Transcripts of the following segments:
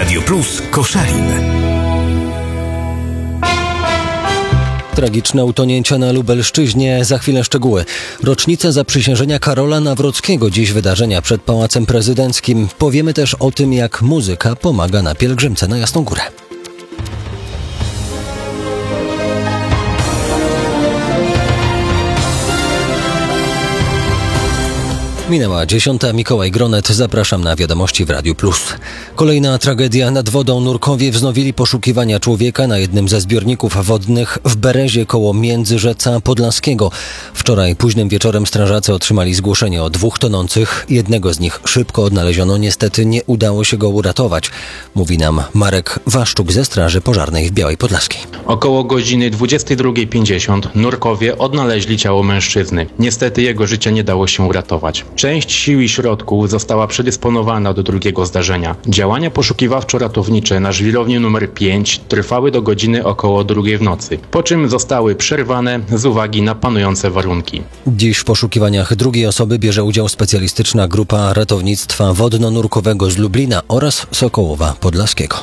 Radio Plus Koszalin. Tragiczne utonięcia na Lubelszczyźnie, za chwilę szczegóły. Rocznica zaprzysiężenia Karola Nawrockiego, dziś wydarzenia przed Pałacem Prezydenckim. Powiemy też o tym, jak muzyka pomaga na pielgrzymce na Jasną Górę. Minęła 10. Mikołaj Gronet. Zapraszam na wiadomości w Radiu Plus. Kolejna tragedia nad wodą. Nurkowie wznowili poszukiwania człowieka na jednym ze zbiorników wodnych w Berezie koło Międzyrzeca Podlaskiego. Wczoraj późnym wieczorem strażacy otrzymali zgłoszenie o 2 tonących. Jednego z nich szybko odnaleziono. Niestety nie udało się go uratować. Mówi nam Marek Waszczuk ze Straży Pożarnej w Białej Podlaskiej. Około godziny 22:50 nurkowie odnaleźli ciało mężczyzny. Niestety jego życia nie dało się uratować. Część sił i środków została przedysponowana do drugiego zdarzenia. Działania poszukiwawczo-ratownicze na żwirowni nr 5 trwały do godziny około 2 w nocy, po czym zostały przerwane z uwagi na panujące warunki. Dziś w poszukiwaniach drugiej osoby bierze udział specjalistyczna grupa ratownictwa wodno-nurkowego z Lublina oraz Sokołowa Podlaskiego.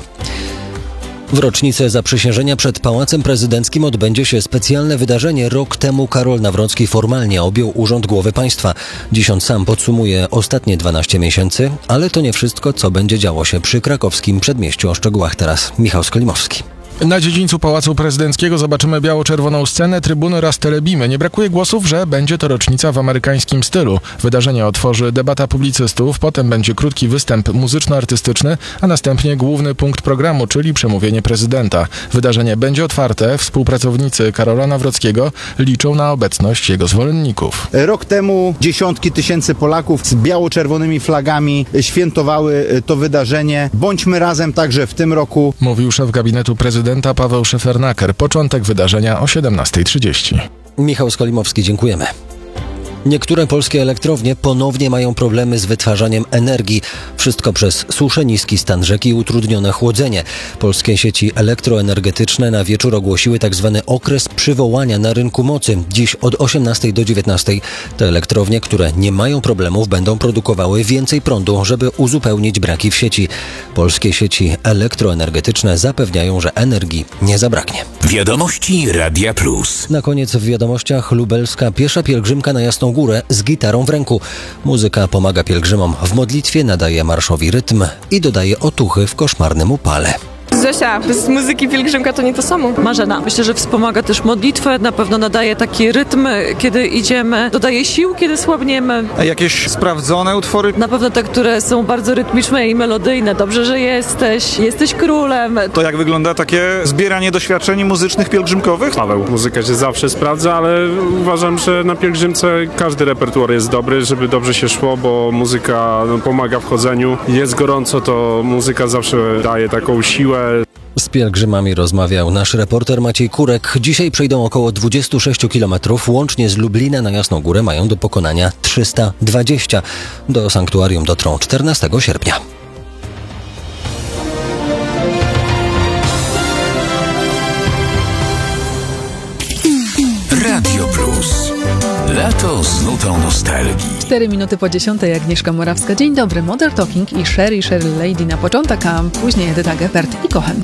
W rocznicę zaprzysiężenia przed Pałacem Prezydenckim odbędzie się specjalne wydarzenie. Rok temu Karol Nawrocki formalnie objął urząd głowy państwa. Dziś on sam podsumuje ostatnie 12 miesięcy, ale to nie wszystko, co będzie działo się przy krakowskim przedmieściu. O szczegółach teraz Michał Skolimowski. Na dziedzińcu Pałacu Prezydenckiego zobaczymy biało-czerwoną scenę, trybuny oraz telebimy. Nie brakuje głosów, że będzie to rocznica w amerykańskim stylu. Wydarzenie otworzy debata publicystów, potem będzie krótki występ muzyczno-artystyczny, a następnie główny punkt programu, czyli przemówienie prezydenta. Wydarzenie będzie otwarte. Współpracownicy Karola Nawrockiego liczą na obecność jego zwolenników. Rok temu dziesiątki tysięcy Polaków z biało-czerwonymi flagami świętowały to wydarzenie. Bądźmy razem także w tym roku. Mówił szef gabinetu prezydenta Paweł Szefernaker. Początek wydarzenia o 17:30. Michał Skolimowski, dziękujemy. Niektóre polskie elektrownie ponownie mają problemy z wytwarzaniem energii. Wszystko przez suszę, niski stan rzeki i utrudnione chłodzenie. Polskie sieci elektroenergetyczne na wieczór ogłosiły tzw. okres przywołania na rynku mocy. Dziś od 18 do 19 te elektrownie, które nie mają problemów, będą produkowały więcej prądu, żeby uzupełnić braki w sieci. Polskie sieci elektroenergetyczne zapewniają, że energii nie zabraknie. Wiadomości Radia Plus. Na koniec w wiadomościach lubelska piesza pielgrzymka na Jasną Górę z gitarą w ręku. Muzyka pomaga pielgrzymom w modlitwie, nadaje marszowi rytm i dodaje otuchy w koszmarnym upale. Zosia, bez muzyki pielgrzymka to nie to samo. Marzena, myślę, że wspomaga też modlitwę, na pewno nadaje taki rytm, kiedy idziemy, dodaje sił, kiedy słabniemy. A jakieś sprawdzone utwory? Na pewno te, które są bardzo rytmiczne i melodyjne. Dobrze, że jesteś królem. To jak wygląda takie zbieranie doświadczeń muzycznych pielgrzymkowych? Paweł, muzyka się zawsze sprawdza, ale uważam, że na pielgrzymce każdy repertuar jest dobry, żeby dobrze się szło, bo muzyka pomaga w chodzeniu. Jest gorąco, to muzyka zawsze daje taką siłę. Z pielgrzymami rozmawiał nasz reporter Maciej Kurek. Dzisiaj przejdą około 26 km. Łącznie z Lublina na Jasną Górę mają do pokonania 320. Do sanktuarium dotrą 14 sierpnia. Radio Plus. Lato z nutą nostalgii. 4 minuty po 10. Agnieszka Morawska. Dzień dobry. Modern Talking i Sherry Lady na początek, a później Edyta Geppert i Kocham